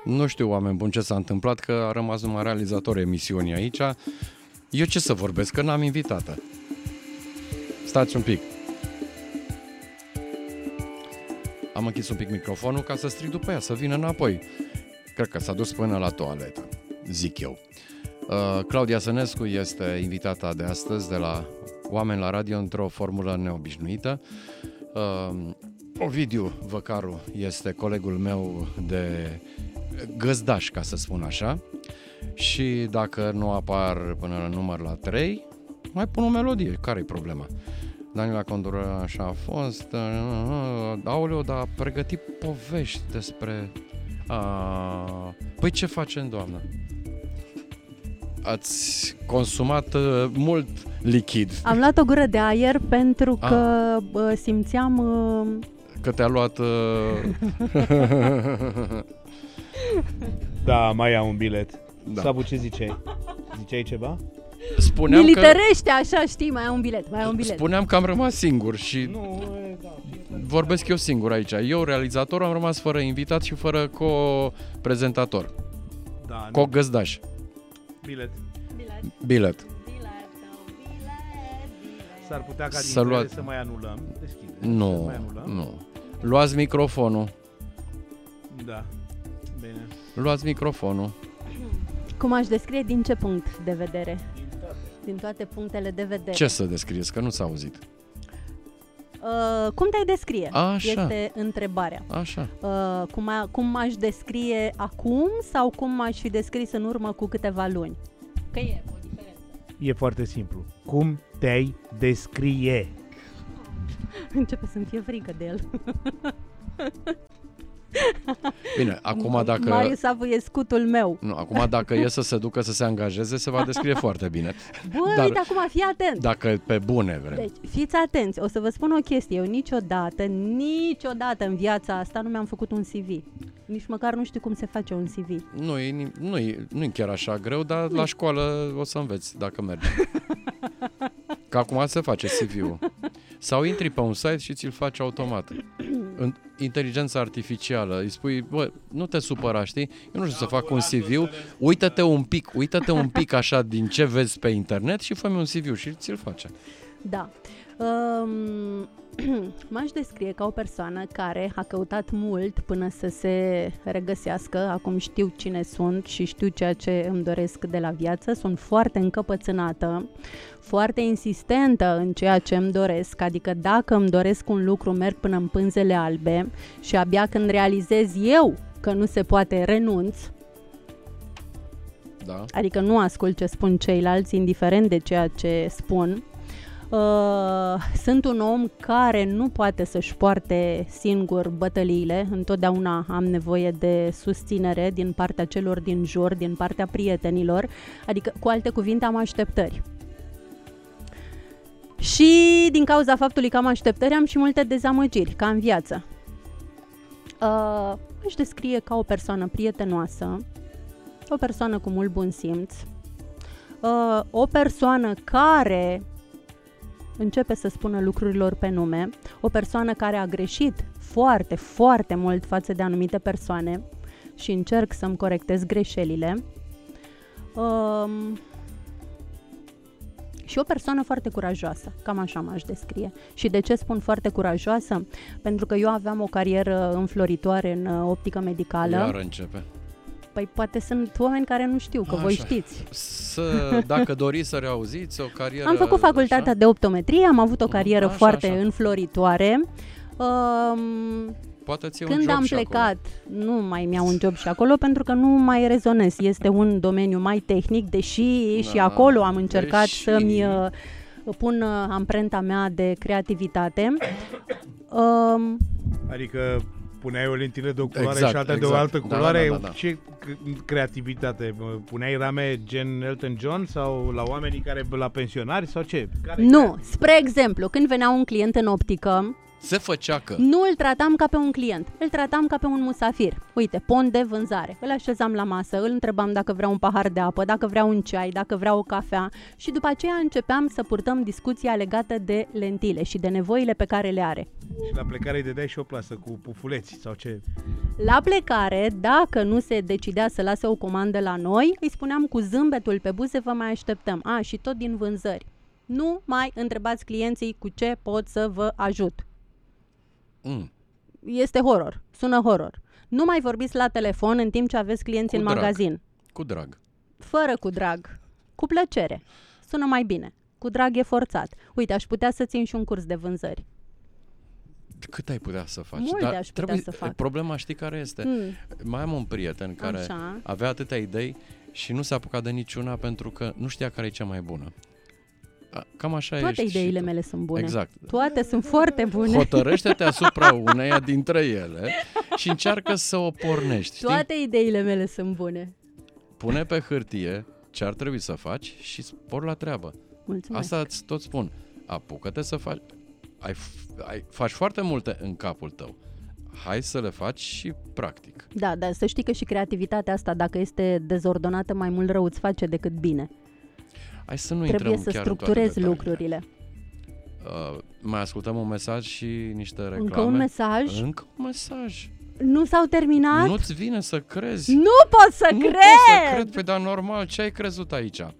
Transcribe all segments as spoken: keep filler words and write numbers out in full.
Nu știu, oameni buni, ce s-a întâmplat, că a rămas numai realizatorul emisiunii aici. Eu ce să vorbesc, că n-am invitată. Stați un pic. Am închis un pic microfonul ca să strig după ea, să vină înapoi. Cred că s-a dus până la toaletă, zic eu. Uh, Claudia Sănescu este invitata de astăzi de la Oameni la Radio într-o formulă neobișnuită. Uh, Ovidiu Văcaru este colegul meu de găzdaș, ca să spun așa. Și dacă nu apar până la număr la trei, mai pun o melodie. Care-i problema? Daniela Condura așa a fost. Aoleu, dar a pregătit povești despre... A... Păi ce facem, doamnă? Ați consumat uh, mult lichid. Am luat o gură de aer pentru că uh, simțeam... Uh... Că te-a luat... Uh... Da, mai am un bilet. Da. Sabu, ce ziceai? Ziceai ceva? Spuneam Militărește, că... așa, știi, mai ai un bilet, mai ai un bilet. Spuneam că am rămas singur și nu, e, da, vorbesc eu singur aici. Eu, realizator, am rămas fără invitat și fără co-prezentator. Da, co-găzdaș. Bilet. Bilet. Bilet. S-ar putea ca să din luat... să mai anulăm. Deschide. Nu, mai anulăm. nu. Luați microfonul. Da, bine. Luați microfonul. Cum aș descrie, din ce punct de vedere? Din toate. Din toate punctele de vedere. Ce să descrieți, că nu s-a auzit? Uh, cum te-ai descrie? Așa. Este întrebarea. Așa. Uh, cum, a, cum aș descrie acum sau cum aș fi descris în urmă cu câteva luni? Că e o diferență. E foarte simplu. Cum te-ai descrie? Începe să-mi fie frică de el. Bine, acum dacă... Marius Savu e scutul meu. Nu, acum dacă e să se ducă să se angajeze, se va descrie foarte bine. Băi, dar uite, acum fii atent. Dacă pe bune vrem. Deci, fiți atenți, o să vă spun o chestie. Eu niciodată, niciodată în viața asta nu mi-am făcut un C V. Nici măcar nu știu cum se face un C V. Nu e, nu e, nu e chiar așa greu, dar la școală o să înveți dacă mergi. Că acum se face C V-ul. Sau intri pe un site și ți-l faci automat. În inteligența artificială, îi spui, bă, nu te supăra, știi? Eu nu știu să fac un C V, uită-te un pic, uită-te un pic așa din ce vezi pe internet și fă-mi un C V și ți-l face. Da. Um, m-aș descrie ca o persoană care a căutat mult până să se regăsească. Acum știu cine sunt și știu ceea ce îmi doresc de la viață. Sunt foarte încăpățânată, foarte insistentă în ceea ce îmi doresc. Adică dacă îmi doresc un lucru, merg până în pânzele albe și abia când realizez eu că nu se poate, renunț. Da. Adică nu ascult ce spun ceilalți, indiferent de ceea ce spun. Uh, sunt un om care nu poate să-și poarte singur bătăliile. Întotdeauna am nevoie de susținere din partea celor din jur, din partea prietenilor. Adică, cu alte cuvinte, am așteptări. Și din cauza faptului că am așteptări, am și multe dezamăgiri, ca în viață. Uh, aș descrie ca o persoană prietenoasă, o persoană cu mult bun simț, uh, o persoană care începe să spună lucrurilor pe nume, o persoană care a greșit foarte, foarte mult față de anumite persoane și încerc să-mi corectez greșelile. Um, și o persoană foarte curajoasă, cam așa m-aș descrie. Și de ce spun foarte curajoasă? Pentru că eu aveam o carieră înfloritoare în optică medicală. Iar începe. Păi poate sunt oameni care nu știu, că așa. Voi știți. Să, dacă doriți să reauziți o carieră... Am făcut facultatea așa? de optometrie, am avut o carieră așa, foarte așa. înfloritoare. Um, Poate ți-e Când un job am și plecat, acolo. nu mai mi-au un job și acolo, pentru că nu mai rezonez. Este un domeniu mai tehnic, deși da, și acolo am încercat deși... să-mi uh, pun uh, amprenta mea de creativitate. Um, adică puneai o lentilă de o culoare exact, și alta exact. de o altă culoare. Da, da, da, da. Ce creativitate? Puneai rame gen Elton John sau la oamenii care la pensionari sau ce? Care, nu, care? Spre exemplu, când venea un client în optică, Se făcea că... Nu îl tratam ca pe un client, îl tratam ca pe un musafir. Uite, pont de vânzare. Îl așezam la masă, îl întrebam dacă vrea un pahar de apă, dacă vrea un ceai, dacă vrea o cafea și după aceea începeam să purtăm discuția legată de lentile și de nevoile pe care le are. Și la plecare îi dădeai și o plasă cu pufuleți sau ce? La plecare, dacă nu se decidea să lase o comandă la noi, îi spuneam cu zâmbetul pe buze, vă mai așteptăm. A, și tot din vânzări. Nu mai întrebați clienții cu ce pot să vă ajut. Mm. Este horror, sună horror. Nu mai vorbiți la telefon în timp ce aveți clienți Cu în drag. magazin. Cu drag. Fără cu drag. Cu plăcere. Sună mai bine. Cu drag e forțat. Uite, aș putea să țin și un curs de vânzări. Cât ai putea să faci? Multe aș putea trebuie, să fac. Problema știi care este? Hmm. Mai am un prieten care Așa. avea atâtea idei și nu s-a apucat de niciuna pentru că nu știa care e cea mai bună. Cam așa Toate ești ideile și tu. mele sunt bune. Exact. Toate sunt foarte bune. Hotărăște-te asupra uneia dintre ele și încearcă să o pornești. Știi? Toate ideile mele sunt bune. Pune pe hârtie ce ar trebui să faci și spor la treabă. Mulțumesc. Asta îți tot spun. Apucă-te să faci. Ai, ai, faci foarte multe în capul tău. Hai să le faci și practic. Da, dar să știi că și creativitatea asta, dacă este dezordonată, mai mult rău îți face decât bine. Hai să nu Trebuie intrăm să chiar în toate structurezi detaliile. lucrurile. Uh, mai ascultăm un mesaj și niște reclame. Încă un mesaj? Încă un mesaj. Nu s-au terminat? Nu-ți vine să crezi. Nu pot să nu cred! pot să cred. Păi dar normal, ce ai crezut aici? Uh,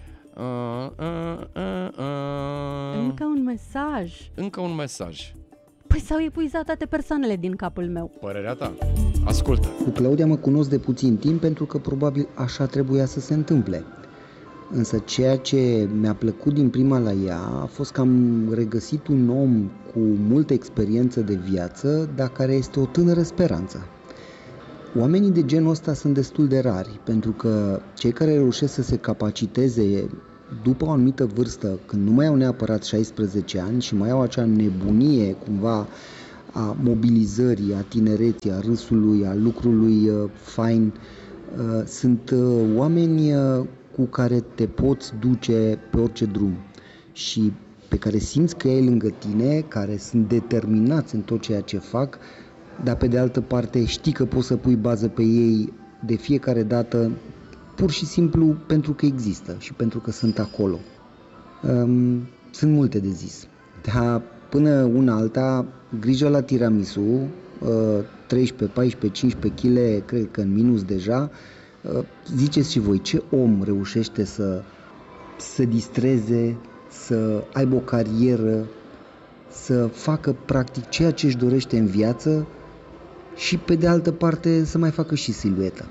uh, uh, uh. Încă un mesaj. Încă un mesaj. Păi s-au epuizat toate persoanele din capul meu. Părerea ta. Ascultă. Cu Claudia mă cunosc de puțin timp pentru că probabil așa trebuia să se întâmple. Însă ceea ce mi-a plăcut din prima la ea a fost că am regăsit un om cu multă experiență de viață, dar care este o tânără speranță. Oamenii de genul ăsta sunt destul de rari, pentru că cei care reușesc să se capaciteze după o anumită vârstă, când nu mai au neapărat șaisprezece ani și mai au acea nebunie cumva a mobilizării, a tinereții, a râsului, a lucrului uh, fain, uh, sunt uh, oameni uh, cu care te poți duce pe orice drum și pe care simți că ei lângă tine, care sunt determinați în tot ceea ce fac, dar pe de altă parte știi că poți să pui bază pe ei de fiecare dată, pur și simplu pentru că există și pentru că sunt acolo. Um, sunt multe de zis, dar până una alta, grijă la tiramisu, uh, treisprezece, paisprezece, cincisprezece kilograme, cred că în minus deja. Uh, ziceți și voi, ce om reușește să se distreze, să aibă o carieră, să facă practic ceea ce își dorește în viață și pe de altă parte să mai facă și siluetă.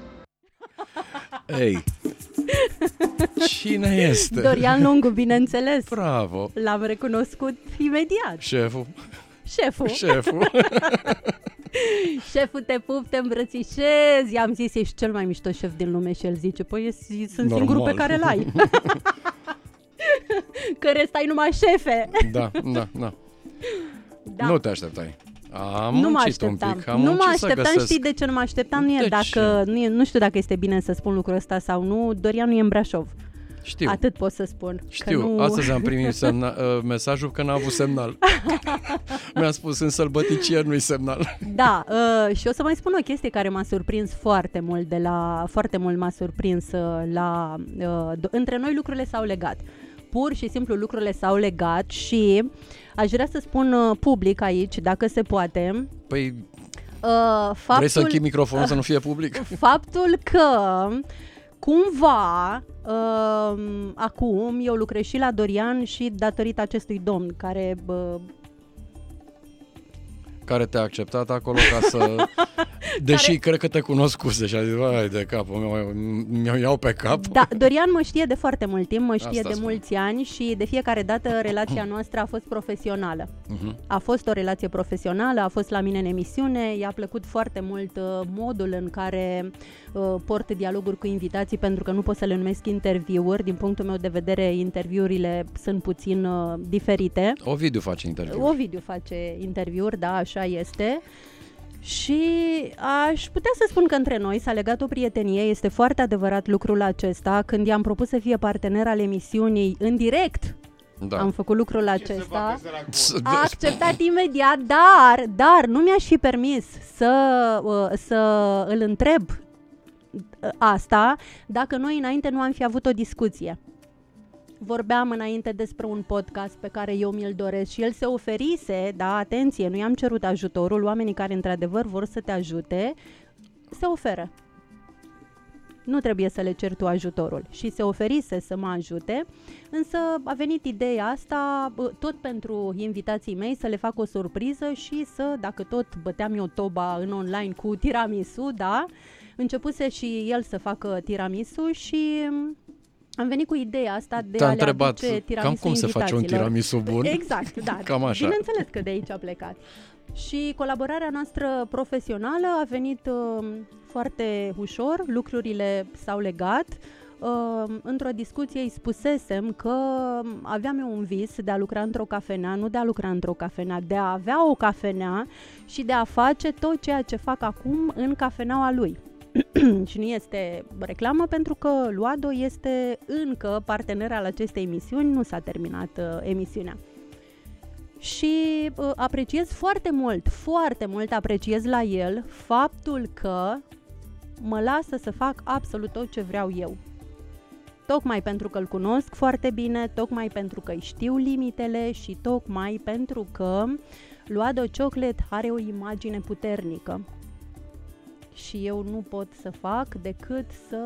Ei, cine este? Dorian Lungu, bineînțeles. Bravo. L-am recunoscut imediat. Șeful. Șeful. Șeful. Șeful, te pup, te îmbrățișez. I-am zis, ești cel mai mișto șef din lume și el zice, păi sunt Normal. singurul pe care l-ai. Că restai numai șefe. Da, da, da. Da. Nu te așteptai. Am Nu mă muncit un așteptam. pic, am nu mă muncit să așteptam, găsesc. știi de ce nu mă așteptam? Nu, e De dacă, nu, e, nu știu dacă este bine să spun lucrul ăsta sau nu. Dorian nu e în Brașov. Știu. Atât pot să spun. Știu, că nu... astăzi am primit semna, uh, mesajul că n-a avut semnal. Mi-a spus, în sălbăticieri nu-i semnal. Da, uh, și o să mai spun o chestie care m-a surprins foarte mult, de la, foarte mult m-a surprins uh, la, uh, d- între noi lucrurile s-au legat. Pur și simplu lucrurile s-au legat și aș vrea să spun uh, public aici, dacă se poate. Păi, Uh, faptul, vrei să închid microfonul uh, să nu fie public? Faptul că cumva uh, acum eu lucrez și la Dorian și datorită acestui domn care... Uh, Care te-a acceptat acolo ca să... Deși care... cred că te cunoscuse și a zis, vai de capul meu, mi-o iau pe cap. Da, Dorian mă știe de foarte mult timp, mă știe Asta de spun. mulți ani și de fiecare dată relația noastră a fost profesională. Uh-huh. A fost o relație profesională, a fost la mine în emisiune, i-a plăcut foarte mult uh, modul în care uh, port dialoguri cu invitații, pentru că nu pot să le numesc interviuri. Din punctul meu de vedere, interviurile sunt puțin uh, diferite. Ovidiu face interviu. Ovidiu face interviuri, da, așa este. Și aș putea să spun că între noi s-a legat o prietenie, este foarte adevărat lucrul acesta. Când i-am propus să fie partener al emisiunii în direct, Da. Am făcut lucrul acesta. A acceptat imediat, dar, dar nu mi-aș fi permis să, să îl întreb asta dacă noi înainte nu am fi avut o discuție. Vorbeam înainte despre un podcast pe care eu mi-l doresc și el se oferise, da, atenție, nu i-am cerut ajutorul, oamenii care într-adevăr vor să te ajute, se oferă. Nu trebuie să le ceri tu ajutorul și se oferise să mă ajute, însă a venit ideea asta tot pentru invitații mei să le fac o surpriză și să, dacă tot băteam eu toba în online cu tiramisu, da, începuse și el să facă tiramisu și am venit cu ideea asta de Te-a a le întrebat aduce tiramisu cam cum se face un tiramisu bun. Exact, da. Cam așa. Bineînțeles că de aici a plecat. Și colaborarea noastră profesională a venit uh, foarte ușor, lucrurile s-au legat. Uh, într-o discuție îi spusesem că aveam eu un vis de a lucra într-o cafenea, nu de a lucra într-o cafenea, de a avea o cafenea și de a face tot ceea ce fac acum în cafeneaua lui. Și nu este reclamă pentru că Luado este încă partener al acestei emisiuni, nu s-a terminat uh, emisiunea. Și uh, apreciez foarte mult, foarte mult apreciez la el faptul că mă lasă să fac absolut tot ce vreau eu. Tocmai pentru că îl cunosc foarte bine, tocmai pentru că îi știu limitele și tocmai pentru că Luado Chocolate are o imagine puternică. Și eu nu pot să fac decât să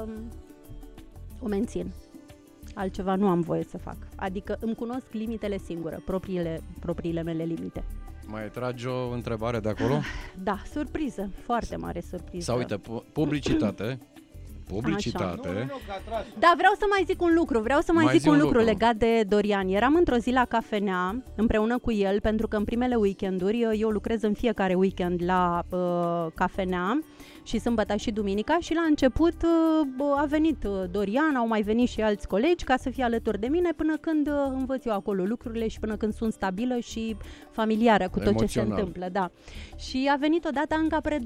o mențin. Altceva nu am voie să fac. Adică îmi cunosc limitele singură, propriile, propriile mele limite. Mai tragi o întrebare de acolo? Da, surpriză, foarte mare surpriză. Sau uite, publicitate. Publicitate. Nu, nu, nu, da, vreau să mai zic un lucru, vreau să mai, mai zic zi un un lucru, lucru legat de Dorian. Eram într-o zi la cafenea împreună cu el, pentru că în primele weekenduri, eu lucrez în fiecare weekend la uh, cafenea și sâmbătă și duminica și la început uh, a venit Dorian, au mai venit și alți colegi ca să fie alături de mine până când uh, învăț eu acolo lucrurile și până când sunt stabilă și familiară cu tot Emoțional. ce se întâmplă. Da. Și a venit odată Anca Prede